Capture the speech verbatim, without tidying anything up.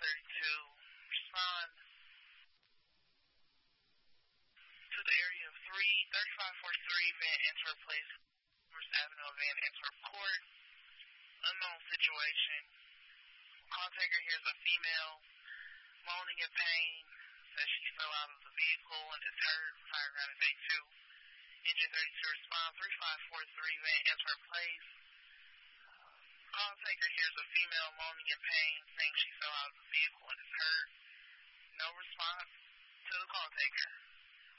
thirty-two. Respond to the area of three thirty-five forty-three Van Antwerp Place, First Avenue, Van Antwerp Court. Unknown situation. Call taker hears a female moaning in pain. Says she fell out of the vehicle and is hurt. Fire ground is eight two. Engine thirty-two respond thirty-five forty-three Van Antwerp Place. Call taker hears a female moaning in pain, saying she fell out of the vehicle and is hurt. No response to the call taker.